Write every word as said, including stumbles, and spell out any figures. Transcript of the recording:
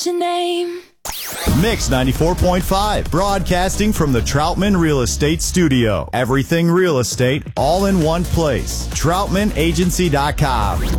your name? Mix ninety-four point five, broadcasting from the Troutman Real Estate Studio. Everything real estate, all in one place. Troutman Agency dot com.